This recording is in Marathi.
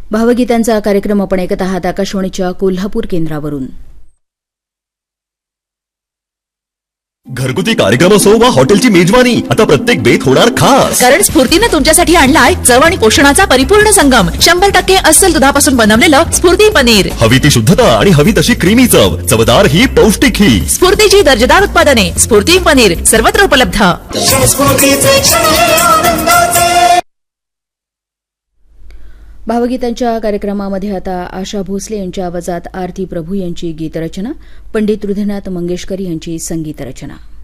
भावगीतांचा कार्यक्रम आपण ऐकत आहात आकाशवाणीच्या कोल्हापूर केंद्रावरून. घरगुती कार्यक्रम असो वा हॉटेलची मेजवानी, आता प्रत्येक बेत होणार खास. कारण स्फूर्तीने तुमच्यासाठी आणलाय चव आणि पोषणाचा परिपूर्ण संगम. 100% अस्सल दुधापासून बनवलेलं स्फूर्ती पनीर. हवी ती शुद्धता आणि हवी तशी क्रीमी चव, चवदार ही पौष्टिक ही. स्फूर्तीची दर्जेदार उत्पादने स्फूर्ती पनीर सर्वत्र उपलब्ध. भावगीतांच्या कार्यक्रमामध्ये आता आशा भोसले यांच्या आवाजात आरती प्रभू यांची गीतरचना, पंडित हृदयनाथ मंगेशकर यांची संगीत रचना.